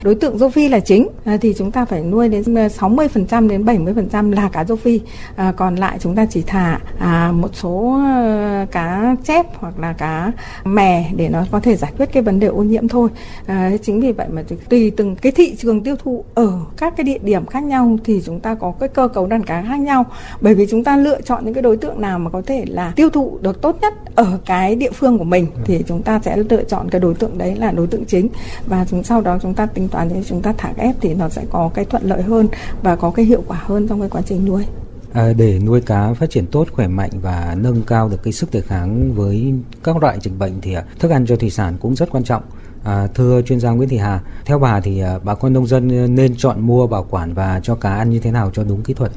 Đối tượng rô Phi là chính, thì chúng ta phải nuôi đến 60% đến 70% là cá rô Phi. Còn lại chúng ta chỉ thả một số cá chép hoặc là cá mè để nó có thể giải quyết cái vấn đề ô nhiễm thôi. Chính vì vậy mà tùy từng cái thị trường tiêu thụ ở các cái địa điểm khác nhau thì chúng ta có cái cơ cấu đàn cá khác nhau. Bởi vì chúng ta lựa chọn những cái đối tượng nào mà có thể là tiêu thụ được tốt nhất ở cái địa phương của mình thì chúng ta sẽ lựa chọn cái đối tượng đấy là đối tượng chính, và sau đó chúng ta tính toán để chúng ta thả ghép thì nó sẽ có cái thuận lợi hơn và có cái hiệu quả hơn trong cái quá trình nuôi. Để nuôi cá phát triển tốt, khỏe mạnh và nâng cao được cái sức đề kháng với các loại dịch bệnh thì thức ăn cho thủy sản cũng rất quan trọng. Thưa chuyên gia Nguyễn Thị Hà, theo bà thì bà con nông dân nên chọn mua, bảo quản và cho cá ăn như thế nào cho đúng kỹ thuật?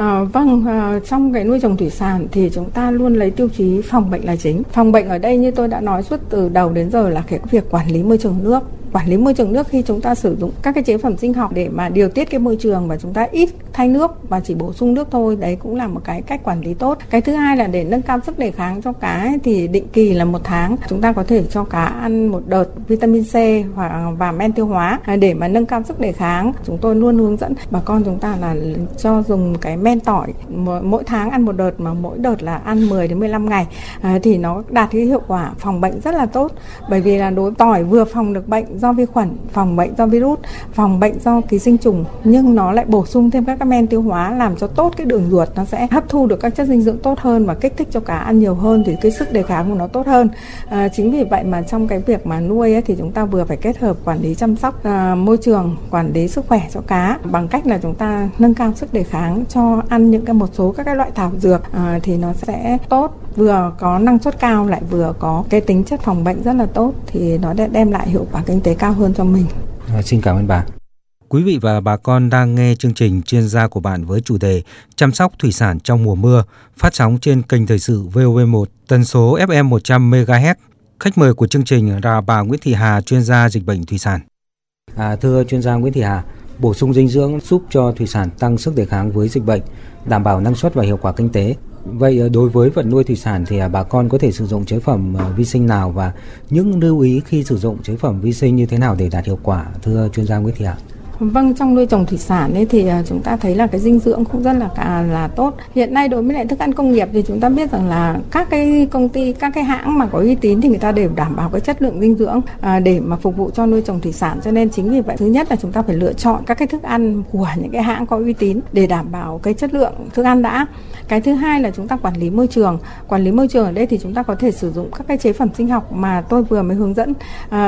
Trong cái nuôi trồng thủy sản thì chúng ta luôn lấy tiêu chí phòng bệnh là chính. Phòng bệnh ở đây như tôi đã nói suốt từ đầu đến giờ là cái việc quản lý môi trường nước. Quản lý môi trường nước khi chúng ta sử dụng các cái chế phẩm sinh học để mà điều tiết cái môi trường và chúng ta ít thay nước và chỉ bổ sung nước thôi, đấy cũng là một cái cách quản lý tốt. Cái thứ hai là để nâng cao sức đề kháng cho cá ấy, thì định kỳ là 1 tháng chúng ta có thể cho cá ăn một đợt vitamin C và men tiêu hóa để mà nâng cao sức đề kháng. Chúng tôi luôn hướng dẫn bà con chúng ta là cho dùng cái men tỏi mỗi tháng ăn một đợt, mà mỗi đợt là ăn 10 đến 15 ngày thì nó đạt cái hiệu quả phòng bệnh rất là tốt. Bởi vì là đối tỏi vừa phòng được bệnh do vi khuẩn, phòng bệnh do virus, phòng bệnh do ký sinh trùng, nhưng nó lại bổ sung thêm các men tiêu hóa làm cho tốt cái đường ruột, nó sẽ hấp thu được các chất dinh dưỡng tốt hơn và kích thích cho cá ăn nhiều hơn thì cái sức đề kháng của nó tốt hơn. Chính vì vậy mà trong cái việc mà nuôi ấy, thì chúng ta vừa phải kết hợp quản lý chăm sóc môi trường, quản lý sức khỏe cho cá bằng cách là chúng ta nâng cao sức đề kháng, cho ăn những một số các cái loại thảo dược thì nó sẽ tốt, vừa có năng suất cao lại vừa có cái tính chất phòng bệnh rất là tốt, thì nó đem lại hiệu quả kinh tế cao hơn cho mình. Xin cảm ơn bà. Quý vị và bà con đang nghe chương trình Chuyên gia của bạn với chủ đề chăm sóc thủy sản trong mùa mưa, phát sóng trên kênh Thời sự VOV1 tần số FM 100 MHz. Khách mời của chương trình là bà Nguyễn Thị Hà, chuyên gia dịch bệnh thủy sản. Thưa chuyên gia Nguyễn Thị Hà, bổ sung dinh dưỡng giúp cho thủy sản tăng sức đề kháng với dịch bệnh, đảm bảo năng suất và hiệu quả kinh tế. Vậy đối với vật nuôi thủy sản thì bà con có thể sử dụng chế phẩm vi sinh nào và những lưu ý khi sử dụng chế phẩm vi sinh như thế nào để đạt hiệu quả, thưa chuyên gia Nguyễn Thị Hà? Vâng, trong nuôi trồng thủy sản ấy thì chúng ta thấy là cái dinh dưỡng cũng rất là tốt. Hiện nay đối với lại thức ăn công nghiệp thì chúng ta biết rằng là các cái công ty, các cái hãng mà có uy tín thì người ta đều đảm bảo cái chất lượng dinh dưỡng để mà phục vụ cho nuôi trồng thủy sản. Cho nên chính vì vậy thứ nhất là chúng ta phải lựa chọn các cái thức ăn của những cái hãng có uy tín để đảm bảo cái chất lượng thức ăn đã. Cái thứ hai là chúng ta quản lý môi trường. Quản lý môi trường ở đây thì chúng ta có thể sử dụng các cái chế phẩm sinh học mà tôi vừa mới hướng dẫn.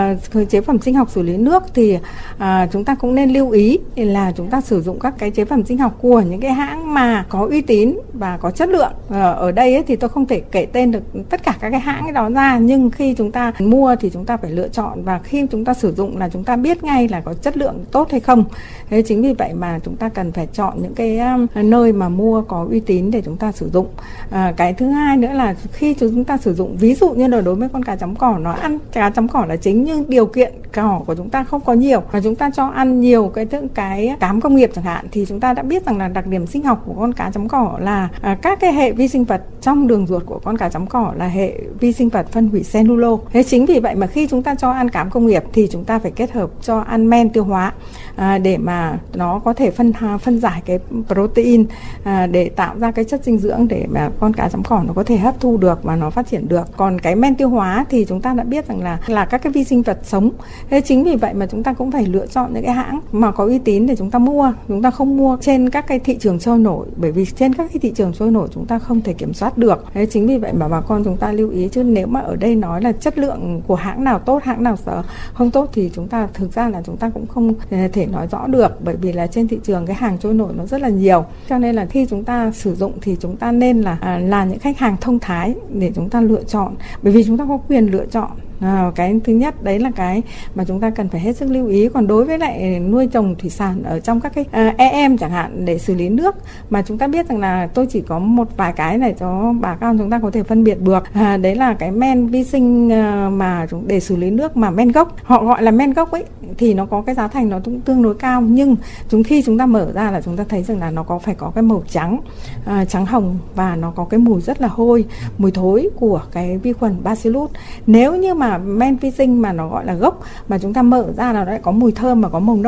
Chế phẩm sinh học xử lý nước thì chúng ta cũng nên lưu ý là chúng ta sử dụng các cái chế phẩm sinh học của những cái hãng mà có uy tín và có chất lượng. Ở đây ấy, thì tôi không thể kể tên được tất cả các cái hãng đó ra, nhưng khi chúng ta mua thì chúng ta phải lựa chọn, và khi chúng ta sử dụng là chúng ta biết ngay là có chất lượng tốt hay không. Thế chính vì vậy mà chúng ta cần phải chọn những cái nơi mà mua có uy tín để chúng ta sử dụng. Cái thứ hai nữa là khi chúng ta sử dụng, ví dụ như là đối với con cá chấm cỏ, nó ăn cá chấm cỏ là chính nhưng điều kiện cỏ của chúng ta không có nhiều và chúng ta cho ăn nhiều cái cám công nghiệp chẳng hạn, thì chúng ta đã biết rằng là đặc điểm sinh học của con cá chấm cỏ là các cái hệ vi sinh vật trong đường ruột của con cá chấm cỏ là hệ vi sinh vật phân hủy cellulo. Thế chính vì vậy mà khi chúng ta cho ăn cám công nghiệp thì chúng ta phải kết hợp cho ăn men tiêu hóa để mà nó có thể phân giải cái protein để tạo ra cái chất dinh dưỡng để mà con cá chấm cỏ nó có thể hấp thu được và nó phát triển được. Còn cái men tiêu hóa thì chúng ta đã biết rằng là các cái vi sinh vật sống. Thế chính vì vậy mà chúng ta cũng phải lựa chọn những cái hãng mà có uy tín để chúng ta mua. Chúng ta không mua trên các cái thị trường trôi nổi, bởi vì trên các cái thị trường trôi nổi chúng ta không thể kiểm soát được. Thế chính vì vậy mà bà con chúng ta lưu ý, chứ nếu mà ở đây nói là chất lượng của hãng nào tốt, hãng nào không tốt thì chúng ta thực ra là chúng ta cũng không thể nói rõ được, bởi vì là trên thị trường cái hàng trôi nổi nó rất là nhiều. Cho nên là khi chúng ta sử dụng thì chúng ta nên là những khách hàng thông thái để chúng ta lựa chọn, bởi vì chúng ta có quyền lựa chọn. Cái thứ nhất đấy là cái mà chúng ta cần phải hết sức lưu ý. Còn đối với lại nuôi trồng thủy sản ở trong các cái EM chẳng hạn để xử lý nước, mà chúng ta biết rằng là tôi chỉ có một vài cái này cho bà con chúng ta có thể phân biệt được. Đấy là cái men vi sinh mà để xử lý nước mà men gốc, họ gọi là men gốc ấy, thì nó có cái giá thành nó cũng tương đối cao, nhưng khi chúng ta mở ra là chúng ta thấy rằng là nó phải có cái màu trắng hồng và nó có cái mùi rất là hôi, mùi thối của cái vi khuẩn Bacillus. Nếu như mà men vi sinh mà nó gọi là gốc mà chúng ta mở ra là nó lại có mùi thơm mà có màu nâu